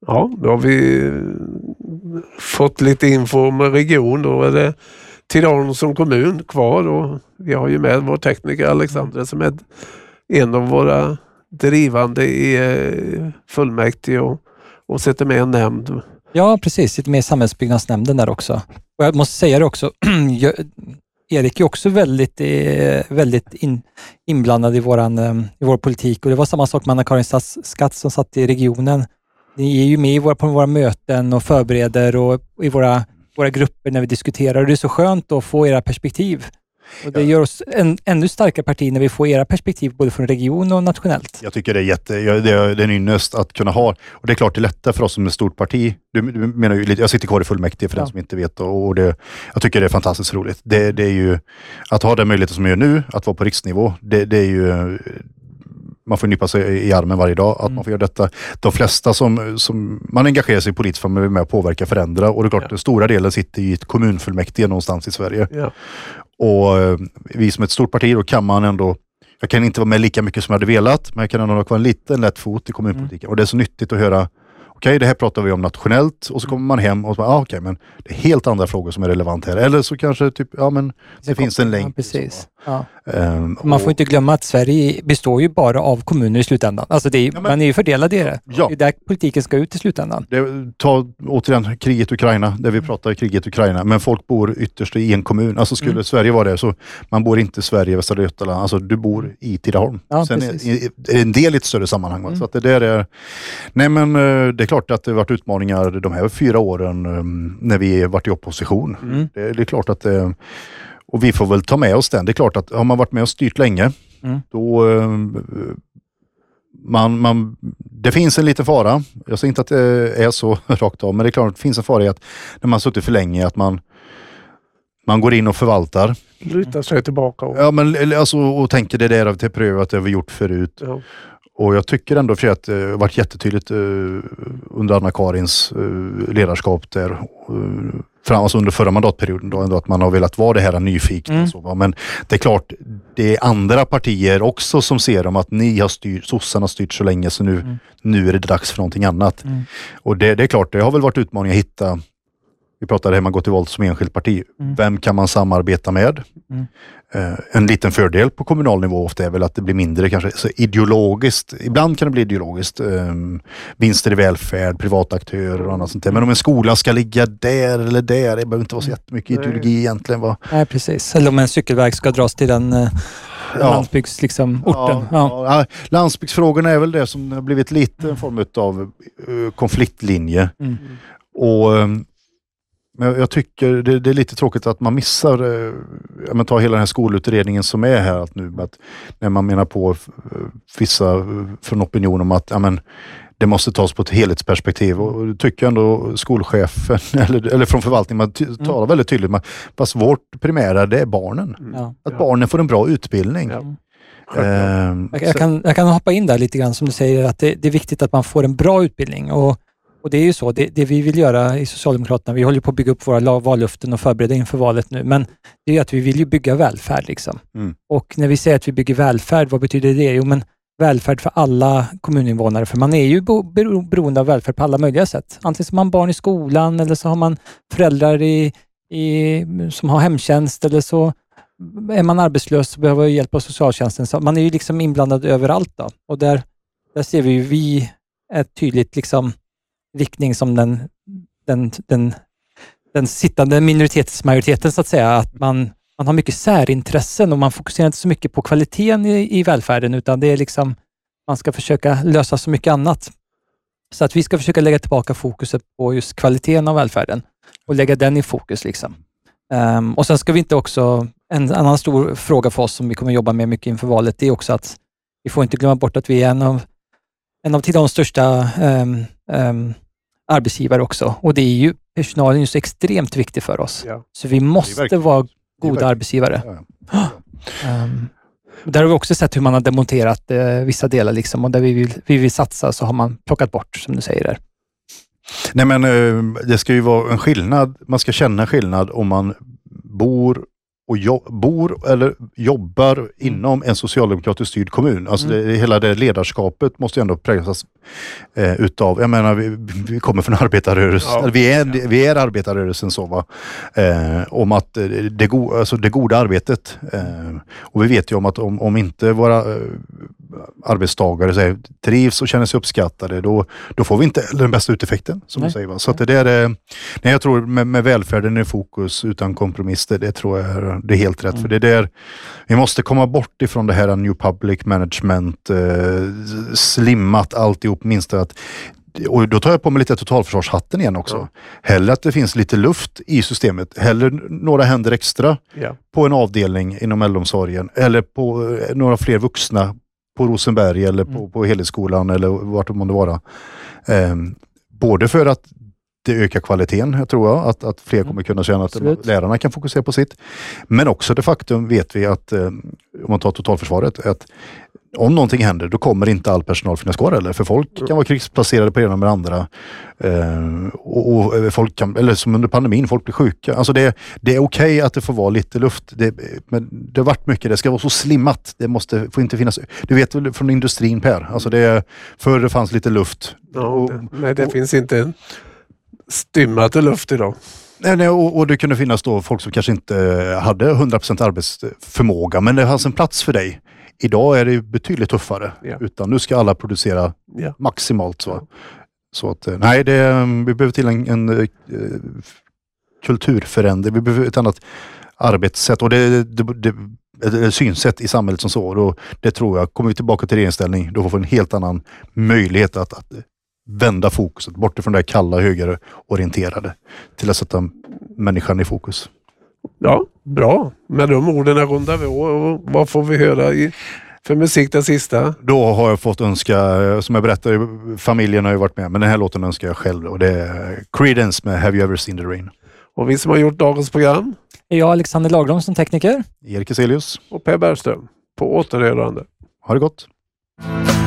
Ja, då har vi fått lite info om region. Då är det Tidaholm som kommun kvar och vi har ju med vår tekniker Alexander som är en av våra drivande i fullmäktige och sitter med en nämnd. Ja, precis. Sitter med i samhällsbyggnadsnämnden där också. Och jag måste säga det också, Erik är också väldigt inblandad i vår politik och det var samma sak med Anna-Karin Skatt som satt i regionen. Ni är ju med på våra möten och förbereder och i våra grupper när vi diskuterar och det är så skönt att få era perspektiv. Och det gör oss en ännu starkare parti när vi får era perspektiv både från region och nationellt. Jag tycker det är en ynnest att kunna ha, och det är klart det är lättare för oss som är ett stort parti. Du menar ju lite, jag sitter kvar i fullmäktige för den som inte vet och jag tycker det är fantastiskt roligt. Det är ju att ha den möjligheten som jag gör nu, att vara på riksnivå, det är ju man får nypa sig i armen varje dag att man får göra detta. De flesta som man engagerar sig i politiskt för man är med att påverka, förändra och det är klart den stora delen sitter i ett kommunfullmäktige någonstans i Sverige. Ja. Och vi som ett stort parti då kan man ändå, jag kan inte vara med lika mycket som jag hade velat, men jag kan ändå ha kvar en liten lätt fot i kommunpolitiken. Och det är så nyttigt att höra, okej, det här pratar vi om nationellt och så kommer man hem och så bara, okej, men det är helt andra frågor som är relevant här. Eller så kanske typ, men det finns en länk. Ja, precis. Ja. Man får inte glömma att Sverige består ju bara av kommuner i slutändan. Alltså man är ju fördelad i det. Ja. Det är där politiken ska ut i slutändan. Ta återigen kriget i Ukraina, där vi pratar kriget i Ukraina. Men folk bor ytterst i en kommun. Alltså skulle Sverige vara det så man bor inte i Sverige, Västra Götaland. Alltså du bor i Tidaholm. Ja, sen är det en del i ett större sammanhang. Så att det där är... Nej men det är klart att det har varit utmaningar de här 4 åren när vi varit i opposition. Det är klart att och vi får väl ta med oss den. Det är klart att har man varit med och styrt länge då det finns en liten fara. Jag säger inte att det är så rakt av, men det är klart att det finns en fara i att när man suttit för länge att man går in och förvaltar. Lutar sig tillbaka. Ja, men alltså och tänker det där till prövat det vi gjort förut. Ja. Och jag tycker ändå för att det har varit jättetydligt under Anna-Karins ledarskap där alltså under förra mandatperioden då, ändå att man har velat vara det här nyfikna. Men det är klart, det är andra partier också som ser om att ni har styrt, sossarna har styrt så länge så nu är det dags för någonting annat. Och det är klart, det har väl varit utmaning att hitta, vi pratade här man går till våld som enskilt parti. Vem kan man samarbeta med? En liten fördel på kommunal nivå ofta är väl att det blir mindre kanske så ideologiskt. Ibland kan det bli ideologiskt. Vinster i välfärd, privata aktörer och annat sånt där. Men om en skola ska ligga där eller där, det behöver inte vara så jättemycket ideologi egentligen. Va? Nej, precis. Eller om en cykelväg ska dras till den landsbygds orten. Ja, landsbygdsfrågorna är väl det som har blivit lite en form av konfliktlinje. Och men jag tycker det är lite tråkigt att man missar ta hela den här skolutredningen som är här att nu att när man menar på vissa från opinion om att det måste tas på ett helhetsperspektiv och det tycker jag ändå skolchefen eller från förvaltningen man talar väldigt tydligt med, fast vårt primära det är barnen. Att barnen får en bra utbildning. Jag kan hoppa in där lite grann som du säger att det är viktigt att man får en bra utbildning och det är ju så, det vi vill göra i Socialdemokraterna, vi håller på att bygga upp våra vallöften och förbereda inför valet nu, men det är ju att vi vill ju bygga välfärd liksom. Och när vi säger att vi bygger välfärd, vad betyder det? Jo, men välfärd för alla kommuninvånare, för man är ju beroende av välfärd på alla möjliga sätt. Antingen så har man barn i skolan eller så har man föräldrar som har hemtjänst eller så är man arbetslös och behöver hjälp av socialtjänsten. Så man är ju liksom inblandad överallt då. Och där ser vi ett tydligt liksom riktning som den sittande minoritetsmajoriteten så att säga, att man har mycket särintressen och man fokuserar inte så mycket på kvaliteten i välfärden utan det är liksom man ska försöka lösa så mycket annat. Så att vi ska försöka lägga tillbaka fokuset på just kvaliteten av välfärden och lägga den i fokus liksom. Och sen ska vi inte också, en annan stor fråga för oss som vi kommer jobba med mycket inför valet, det är också att vi får inte glömma bort att vi är en av de största arbetsgivare också. Och det är ju, personalen är så extremt viktig för oss. Ja. Så vi måste vara goda arbetsgivare. Där har vi också sett hur man har demonterat vissa delar liksom, och där vi vill satsa så har man plockat bort, som du säger där. Nej, men det ska ju vara en skillnad. Man ska känna skillnad om man bor bor eller jobbar inom en socialdemokratiskt styrd kommun. Alltså hela det ledarskapet måste ju ändå präglas utav, jag menar vi kommer från arbetarrörelsen, vi är arbetarrörelsen så va, om att det goda arbetet och vi vet ju om att om inte våra arbetstagare trivs och känner sig uppskattade, då får vi inte den bästa uteffekten som du säger. Va? Så att det är, jag tror med välfärden i fokus utan kompromiss, det tror jag det är helt rätt. För det är där vi måste komma bort ifrån det här New Public Management, slimmat alltihop minst att. Och då tar jag på mig lite totalförsvarshatten igen också. Hellre att det finns lite luft i systemet. Hellre några händer extra på en avdelning inom äldreomsorgen. Eller på några fler vuxna på Rosenberg eller på Helhetsskolan eller vart det måste vara. Både för att det ökar kvaliteten, jag tror att fler kommer kunna känna att lärarna kan fokusera på sitt. Men också det faktum vet vi att om man tar totalförsvaret, att om någonting händer, då kommer inte all personal finnas kvar eller för folk kan vara krigsplacerade på ena med andra och folk kan, eller som under pandemin, folk blir sjuka. Alltså det är okej att det får vara lite luft, men det har varit mycket, det ska vara så slimmat, får inte finnas, du vet väl från industrin Per, alltså förr det fanns lite luft. Nej, det finns inte stimmat luft idag. Nej, och det kunde finnas då folk som kanske inte hade 100% arbetsförmåga, men det fanns en plats för dig. Idag är det betydligt tuffare, utan nu ska alla producera maximalt. Så att, nej, vi behöver till en kulturförändring, vi behöver ett annat arbetssätt och ett synsätt i samhället som så. Och det tror jag, kommer vi tillbaka till regeringsställning, då får vi en helt annan möjlighet att vända fokuset bort från det kalla högerorienterade till att sätta människan i fokus. Ja, bra. Med de orden rundar vi och vad får vi höra för musik den sista? Då har jag fått önska, som jag berättade, familjen har ju varit med, men den här låten önskar jag själv och det är Creedence med Have You Ever Seen The Rain. Och vi som har gjort dagens program är jag, Alexander Lagerholm som tekniker. Erik Eselius och Per Bergström. På återhörande. Ha det gott.